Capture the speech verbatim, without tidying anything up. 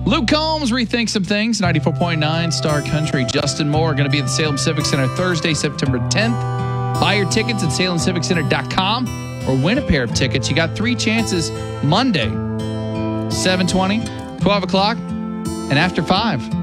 Luke Combs, Rethink Some Things, ninety-four point nine Star Country. Justin Moore going to be at the Salem Civic Center Thursday, September tenth. Buy your tickets at salem civic center dot com or win a pair of tickets. You got three chances Monday, seven twenty, twelve o'clock, and after five.